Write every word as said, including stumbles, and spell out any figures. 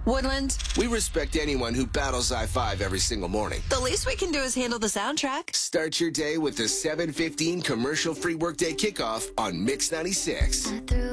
Woodland, We respect anyone who battles I five every single morning. the least we can do is handle the soundtrack. Start your day with the seven fifteen commercial-free workday kickoff on Mix ninety-six. I threw